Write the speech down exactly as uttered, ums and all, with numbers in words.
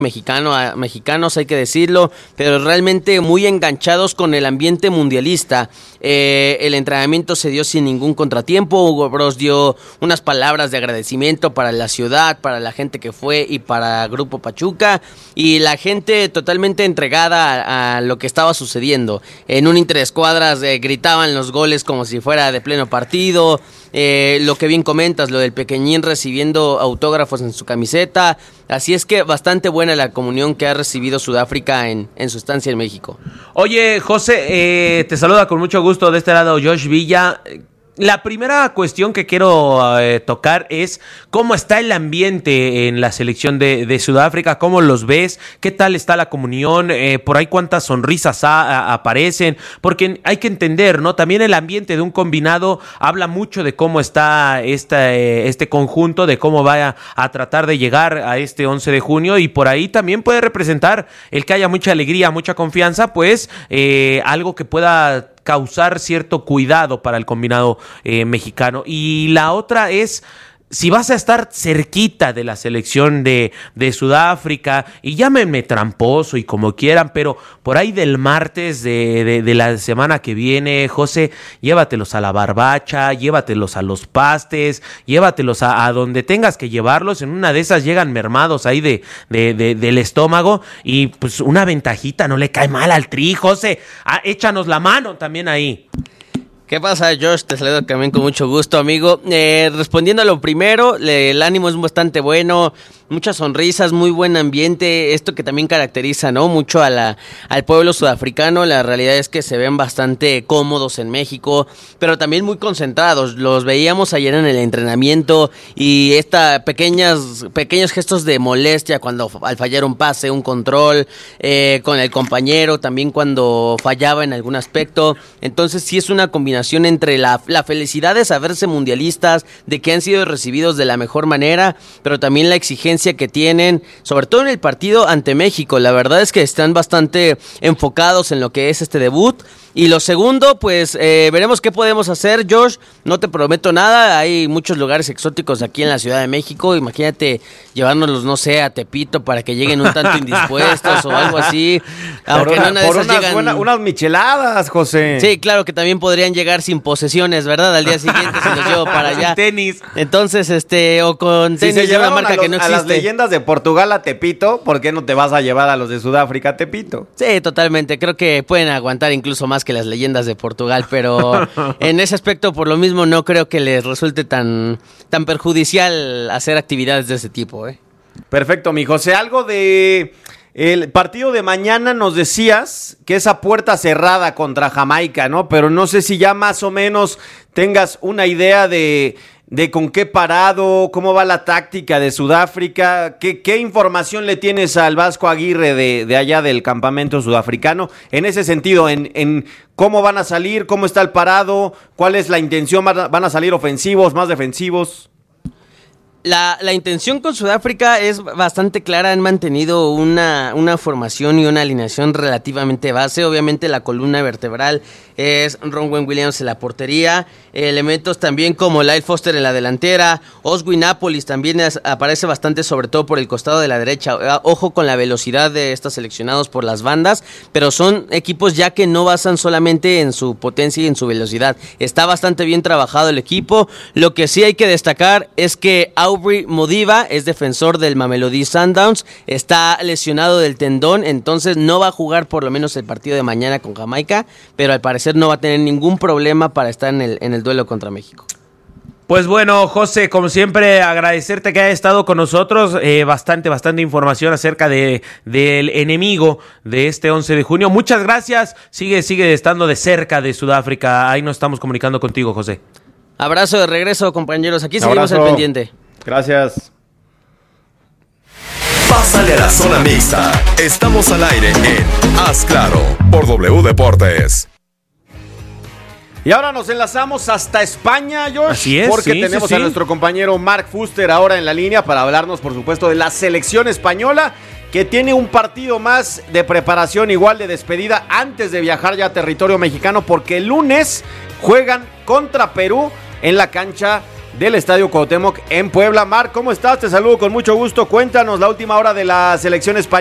Mexicano, a, mexicanos hay que decirlo, pero realmente muy enganchados con el ambiente mundialista. Eh, el entrenamiento se dio sin ningún contratiempo. Hugo Bros dio unas palabras de agradecimiento para la ciudad, para la gente que fue y para Grupo Pachuca, y la gente totalmente entregada a, a lo que estaba sucediendo. En un interescuadras eh, gritaban los goles como si fuera de pleno partido. Eh, lo que bien comentas, lo del pequeñín recibiendo autógrafos en su camiseta. Así es que bastante buena la comunión que ha recibido Sudáfrica en, en su estancia en México. Oye, José, eh, te saluda con mucho gusto de este lado Josh Villa. La primera cuestión que quiero eh, tocar es cómo está el ambiente en la selección de, de Sudáfrica, cómo los ves, qué tal está la comunión, eh, por ahí cuántas sonrisas a, a, aparecen, porque hay que entender, ¿no? También el ambiente de un combinado habla mucho de cómo está esta, eh, este conjunto, de cómo va a, a tratar de llegar a este once de junio, y por ahí también puede representar el que haya mucha alegría, mucha confianza, pues eh, algo que pueda causar cierto cuidado para el combinado eh, mexicano. Y la otra es si vas a estar cerquita de la selección de, de Sudáfrica, y llámenme tramposo y como quieran, pero por ahí del martes de, de, de la semana que viene, José, llévatelos a la barbacha, llévatelos a los pastes, llévatelos a, a donde tengas que llevarlos. En una de esas llegan mermados ahí de, de, de, del estómago, y pues una ventajita no le cae mal al Tri, José. Ah, échanos la mano también ahí. ¿Qué pasa, Josh? Te saludo también con mucho gusto, amigo. Eh, respondiendo a lo primero, le, el ánimo es bastante bueno, muchas sonrisas, muy buen ambiente, esto que también caracteriza, ¿no?, mucho a la, al pueblo sudafricano. La realidad es que se ven bastante cómodos en México, pero también muy concentrados. Los veíamos ayer en el entrenamiento, y esta pequeñas, pequeños gestos de molestia cuando al fallar un pase, un control, eh, con el compañero, también cuando fallaba en algún aspecto. Entonces sí es una combinación entre la, la felicidad de saberse mundialistas, de que han sido recibidos de la mejor manera, pero también la exigencia que tienen, sobre todo en el partido ante México. La verdad es que están bastante enfocados en lo que es este debut. Y lo segundo, pues eh, veremos qué podemos hacer, Josh. No te prometo nada, hay muchos lugares exóticos aquí en la Ciudad de México. Imagínate llevárnoslos, no sé, a Tepito para que lleguen un tanto indispuestos o algo así. Aunque por no una de por esas unas, llegan... buena, unas micheladas, José. Sí, claro que también podrían llegar sin posesiones, ¿verdad? Al día siguiente se los llevo para allá. Tenis. Entonces, este, o con tenis si se de una llevaron marca a, los, que no a existe. las leyendas de Portugal a Tepito, ¿por qué no te vas a llevar a los de Sudáfrica a Tepito? Sí, totalmente. Creo que pueden aguantar incluso más que las leyendas de Portugal, pero en ese aspecto, por lo mismo, no creo que les resulte tan, tan perjudicial hacer actividades de ese tipo, ¿eh? Perfecto, mi José. Algo de el partido de mañana, nos decías que esa puerta cerrada contra Jamaica, ¿no? Pero no sé si ya más o menos tengas una idea de... de con qué parado, cómo va la táctica de Sudáfrica, qué, qué información le tienes al Vasco Aguirre de, de allá del campamento sudafricano, en ese sentido, en, en cómo van a salir, cómo está el parado, cuál es la intención, van a salir ofensivos, más defensivos. La, la intención con Sudáfrica es bastante clara. Han mantenido una, una formación y una alineación relativamente base. Obviamente la columna vertebral es Ronwen Williams en la portería, elementos también como Lyle Foster en la delantera, Oswin Nápoles también es, aparece bastante, sobre todo por el costado de la derecha. Ojo con la velocidad de estos seleccionados por las bandas, pero son equipos ya que no basan solamente en su potencia y en su velocidad. Está bastante bien trabajado el equipo. Lo que sí hay que destacar es que Aubrey Modiba es defensor del Mamelodi Sundowns, está lesionado del tendón, entonces no va a jugar por lo menos el partido de mañana con Jamaica, pero al parecer no va a tener ningún problema para estar en el, en el duelo contra México. Pues bueno, José, como siempre, agradecerte que hayas estado con nosotros. Eh, bastante, bastante información acerca de del enemigo de este once de junio. Muchas gracias. Sigue, sigue estando de cerca de Sudáfrica. Ahí nos estamos comunicando contigo, José. Abrazo de regreso, compañeros. Aquí seguimos al pendiente. Gracias. Pásale a la zona mixta. Estamos al aire en Haz Claro por W Deportes. Y ahora nos enlazamos hasta España, Josh. Así es, porque sí, tenemos sí, a sí. nuestro compañero Marc Fuster ahora en la línea para hablarnos, por supuesto, de la selección española, que tiene un partido más de preparación, igual de despedida, antes de viajar ya a territorio mexicano, porque el lunes juegan contra Perú en la cancha del Estadio Cuauhtémoc en Puebla. Marc, ¿cómo estás? Te saludo con mucho gusto. Cuéntanos la última hora de la selección española.